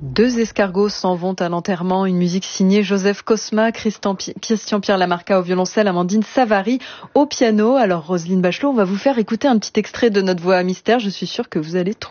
Deux escargots s'en vont à l'enterrement, une musique signée Joseph Cosma, Christian-Pierre Lamarca au violoncelle, Amandine Savary au piano. Alors Roselyne Bachelot, on va vous faire écouter un petit extrait de notre voix mystère, je suis sûre que vous allez trouver.